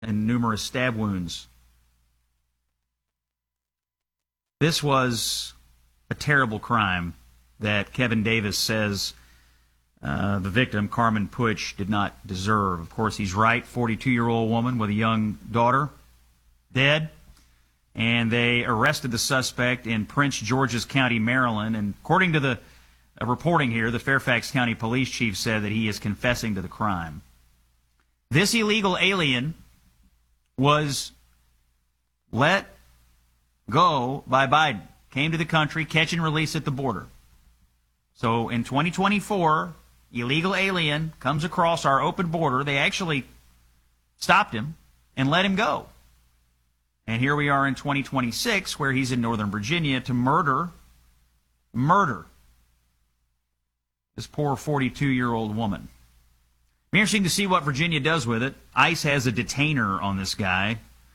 and numerous stab wounds. This was a terrible crime that Kevin Davis says the victim, Carmen Puig, did not deserve. Of course, he's right. 42-year-old woman with a young daughter, dead. And they arrested the suspect in Prince George's County, Maryland. And according to the reporting here, the Fairfax County Police Chief said that he is confessing to the crime. This illegal alien was let go by Biden. Came to the country, catch and release at the border. So in 2024, illegal alien comes across our open border. They actually stopped him and let him go. And here we are in 2026, where he's in Northern Virginia to murder this poor 42-year-old woman. Be interesting to see what Virginia does with it. ICE has a detainer on this guy,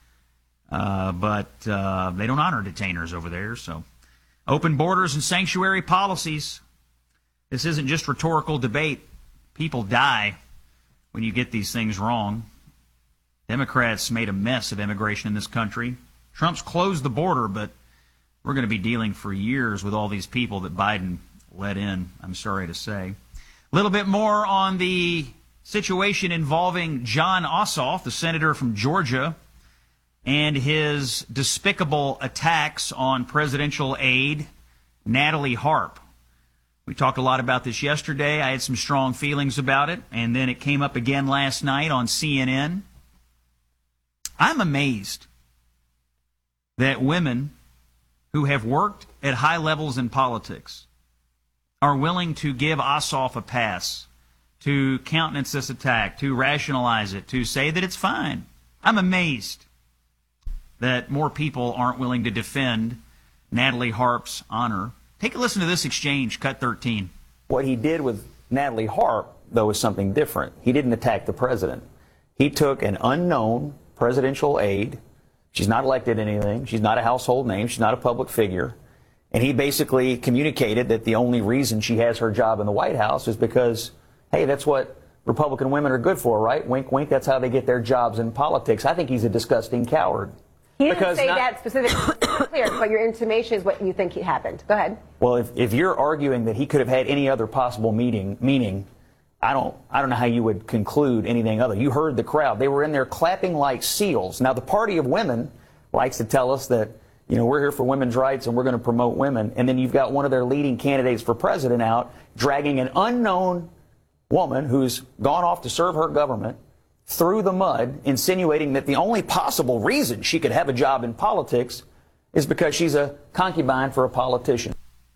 but they don't honor detainers over there. So, open borders and sanctuary policies. This isn't just rhetorical debate. People die when you get these things wrong. Democrats made a mess of immigration in this country. Trump's closed the border, but we're going to be dealing for years with all these people that Biden let in, I'm sorry to say. A little bit more on the situation involving Jon Ossoff, the senator from Georgia, and his despicable attacks on presidential aide Natalie Harp. We talked a lot about this yesterday. I had some strong feelings about it, and then it came up again last night on CNN. I'm amazed that women who have worked at high levels in politics are willing to give Ossoff a pass, to countenance this attack, to rationalize it, to say that it's fine. I'm amazed that more people aren't willing to defend Natalie Harp's honor. Take a listen to this exchange, cut 13. What he did with Natalie Harp, though, is something different. He didn't attack the president. He took an unknown presidential aide. She's not elected anything. She's not a household name. She's not a public figure. And he basically communicated that the only reason she has her job in the White House is because, hey, that's what Republican women are good for, right? Wink, wink, that's how they get their jobs in politics. I think he's a disgusting coward. He didn't say that specifically, clear, but your intimation is what you think happened. Go ahead. Well, if you're arguing that he could have had any other possible meaning, I don't know how you would conclude anything other. You heard the crowd. They were in there clapping like seals. Now, the Party of Women likes to tell us that, you know, we're here for women's rights and we're going to promote women. And then you've got one of their leading candidates for president out dragging an unknown woman who's gone off to serve her government through the mud, insinuating that the only possible reason she could have a job in politics is because she's a concubine for a politician.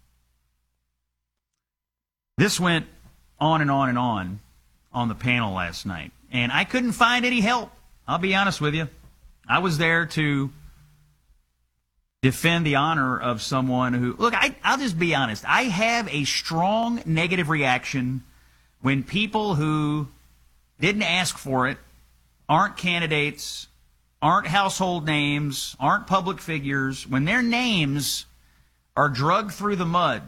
This went on and on and on the panel last night, and I couldn't find any help. I'll be honest with you. I was there to defend the honor of someone who, look, I'll just be honest. I have a strong negative reaction when people who didn't ask for it, aren't candidates, aren't household names, aren't public figures, when their names are drugged through the mud,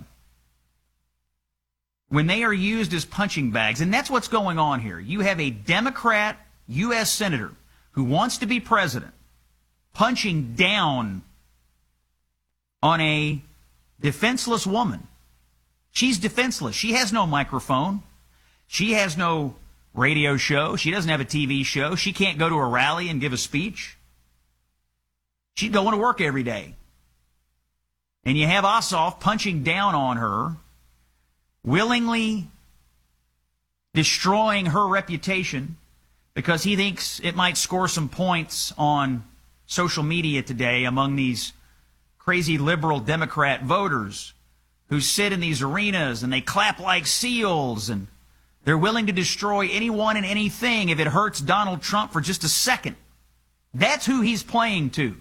when they are used as punching bags. And that's what's going on here. You have a Democrat U.S. senator who wants to be president punching down on a defenseless woman. She's defenseless. She has no microphone. She has no radio show. She doesn't have a TV show. She can't go to a rally and give a speech. She's going to work every day. And you have Ossoff punching down on her, willingly destroying her reputation because he thinks it might score some points on social media today among these crazy liberal Democrat voters who sit in these arenas and they clap like seals and they're willing to destroy anyone and anything if it hurts Donald Trump for just a second. That's who he's playing to.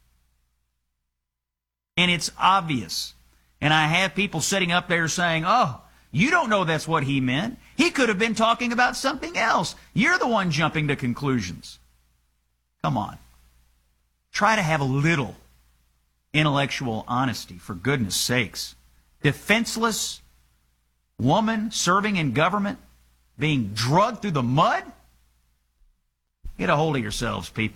And it's obvious. And I have people sitting up there saying, oh, you don't know that's what he meant. He could have been talking about something else. You're the one jumping to conclusions. Come on. Try to have a little intellectual honesty, for goodness sakes. Defenseless woman serving in government being drugged through the mud? Get a hold of yourselves, people.